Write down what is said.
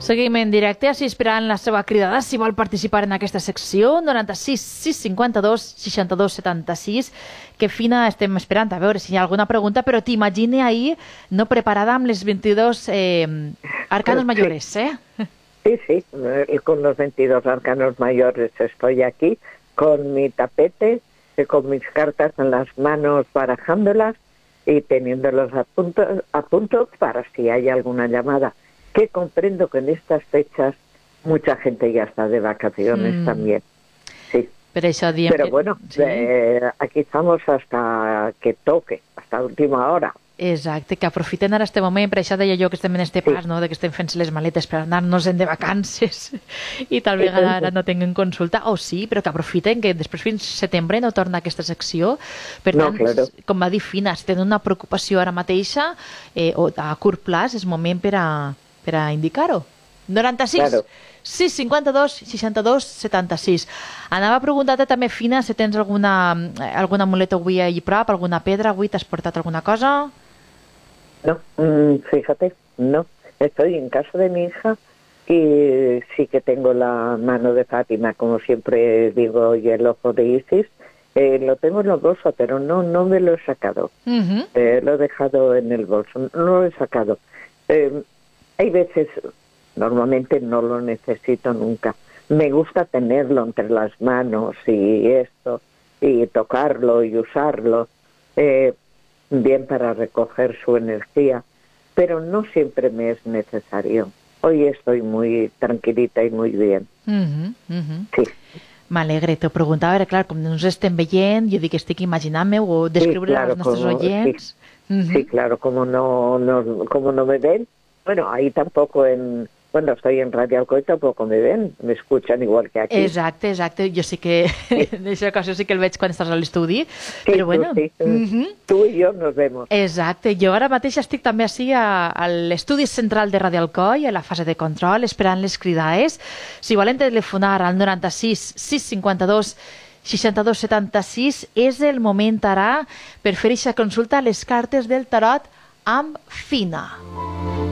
Seguim en directe, així esperant la seva cridada. Si vol participar en aquesta secció, 96 652 62 76. Que fina estem esperant, a veure si hi ha alguna pregunta, però t'imagine ahir no preparada amb les 22 arcanos mayores, ¿eh? Sí, con los 22 arcanos mayores estoy aquí, con mi tapete, con mis cartas en las manos barajándolas y teniéndolos a punto para si hay alguna llamada. Que comprendo que en estas fechas mucha gente ya está de vacaciones también. Sí. Pero bueno, sí. Aquí estamos hasta que toque, hasta última hora. Exacte, que aprofiten ara este moment, per això deia jo que estem en este pas, no? De que estem fent les maletes per anar-nos-en de vacances i tal vegada ara no tinguin consulta, o sí, però que aprofiten que després fins setembre no torna aquesta secció. Per tant, claro. Com va dir Fina, si tenen una preocupació ara mateixa o a curt plaç, és moment per a indicar-ho. 96 claro. 652 62 76. Anava a preguntar-te també, Fina, si tens alguna amuleta avui allà prop, alguna pedra, avui t'has portat alguna cosa? No, fíjate, no. Estoy en casa de mi hija y sí que tengo la mano de Fátima, como siempre digo, y el ojo de Isis. Lo tengo en el bolso, pero no me lo he sacado. Lo he dejado en el bolso, no lo he sacado. Hay veces, normalmente no lo necesito nunca. Me gusta tenerlo entre las manos y esto, y tocarlo y usarlo. Bien para recoger su energía, pero no siempre me es necesario. Hoy estoy muy tranquilita y muy bien. Sí. M'alegre, t'ho preguntava, clar, com no ens estem veient, jo dic que estic imaginant-me o descriure als nostres oients. Sí, claro, como no me ven, bueno, ahí tampoco Bueno, estoy en Radio Alcoy, tampoco me ven, me escuchan igual que aquí. Exacte, jo sí que en aquesta ocasió sí que el veig quan estàs a l'estudi, però bueno. Sí. Tu i jo nos vemos. Exacte, jo ara mateix estic també així a l'estudi central de Radio Alcoy, a la fase de control, esperant les cridades. Si volen telefonar al 96 652 62 76, és el moment ara per fer aquesta consulta a les cartes del tarot amb Fina.